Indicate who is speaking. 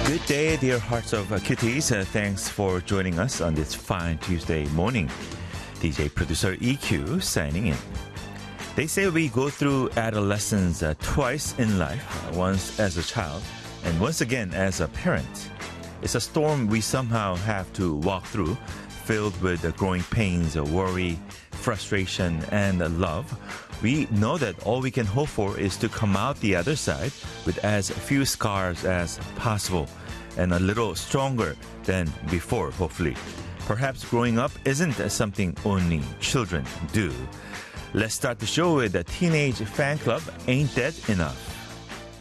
Speaker 1: Good day, dear hearts of kitties. Thanks for joining us on this fine Tuesday morning. DJ producer EQ signing in. They say we go through adolescence twice in life, once as a child and once again as a parent. It's a storm we somehow have to walk through, filled with growing pains, worry, frustration, and love. We know that all we can hope for is to come out the other side with as few scars as possible and a little stronger than before, hopefully. Perhaps growing up isn't something only children do. Let's start the show with the Teenage Fan Club, Ain't That Enough?